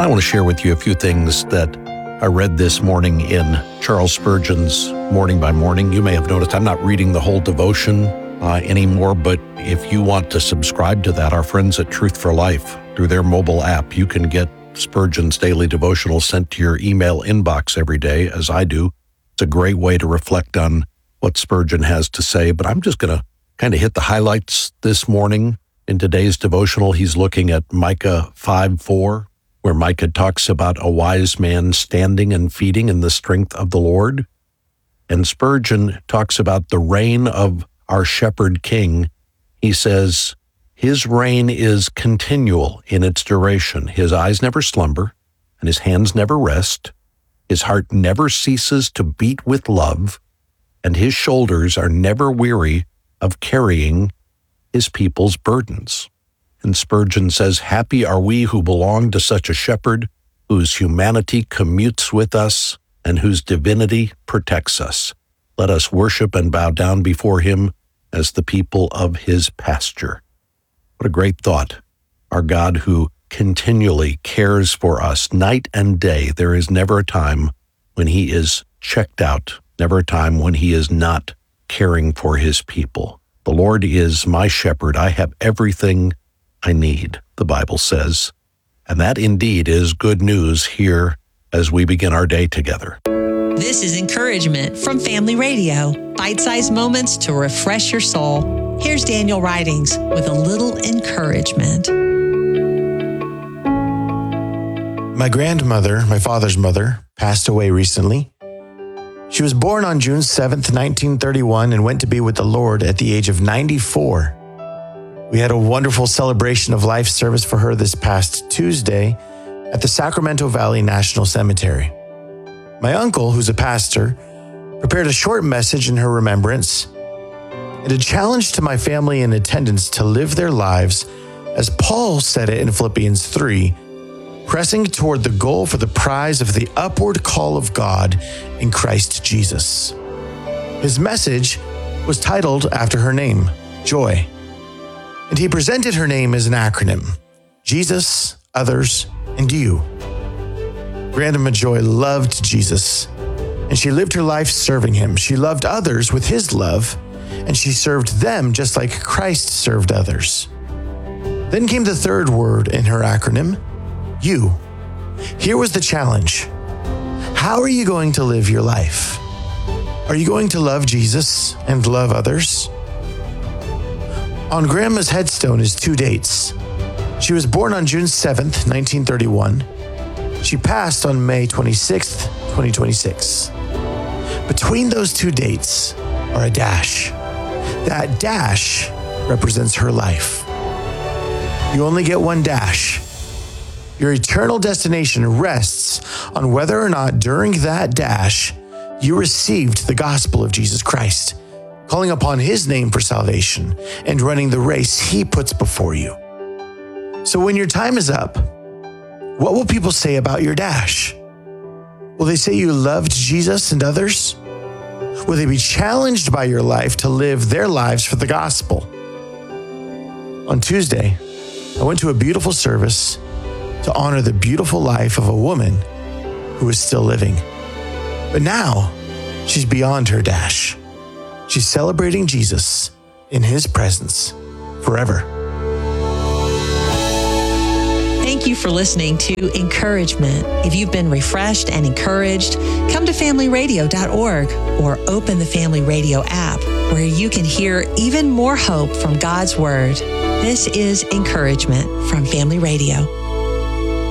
I want to share with you a few things that I read this morning in Charles Spurgeon's Morning by Morning. You may have noticed I'm not reading the whole devotion anymore, but if you want to subscribe to that, our friends at Truth for Life, through their mobile app, you can get Spurgeon's daily devotional sent to your email inbox every day, as I do. It's a great way to reflect on what Spurgeon has to say, but I'm just going to kind of hit the highlights this morning. In today's devotional, he's looking at Micah 5:4, where Micah talks about a wise man standing and feeding in the strength of the Lord. And Spurgeon talks about the reign of our shepherd king. He says, his reign is continual in its duration. His eyes never slumber, and his hands never rest. His heart never ceases to beat with love, and his shoulders are never weary of carrying his people's burdens. And Spurgeon says, happy are we who belong to such a shepherd, whose humanity commutes with us and whose divinity protects us. Let us worship and bow down before him as the people of his pasture. What a great thought. Our God who continually cares for us night and day. There is never a time when he is checked out, never a time when he is not caring for his people. The Lord is my shepherd. I have everything I need, the Bible says. And that indeed is good news here as we begin our day together. This is encouragement from Family Radio. Bite-sized moments to refresh your soul. Here's Daniel Ridings with a little encouragement. My grandmother, my father's mother, passed away recently. She was born on June 7th, 1931, and went to be with the Lord at the age of 94. We had a wonderful celebration of life service for her this past Tuesday at the Sacramento Valley National Cemetery. My uncle, who's a pastor, prepared a short message in her remembrance and a challenge to my family in attendance to live their lives, as Paul said it in Philippians 3, pressing toward the goal for the prize of the upward call of God in Christ Jesus. His message was titled after her name, Joy. And he presented her name as an acronym, Jesus, others, and you. Grandma Joy loved Jesus, and she lived her life serving him. She loved others with his love, and she served them just like Christ served others. Then came the third word in her acronym, you. Here was the challenge. How are you going to live your life? Are you going to love Jesus and love others? On Grandma's headstone is 2 dates. She was born on June 7th, 1931. She passed on May 26th, 2026. Between those 2 dates are a dash. That dash represents her life. You only get one dash. Your eternal destination rests on whether or not during that dash you received the gospel of Jesus Christ, calling upon his name for salvation and running the race he puts before you. So when your time is up, what will people say about your dash? Will they say you loved Jesus and others? Will they be challenged by your life to live their lives for the gospel? On Tuesday, I went to a beautiful service to honor the beautiful life of a woman who is still living. But now, she's beyond her dash. She's celebrating Jesus in his presence forever. Thank you for listening to Encouragement. If you've been refreshed and encouraged, come to familyradio.org or open the Family Radio app, where you can hear even more hope from God's Word. This is Encouragement from Family Radio.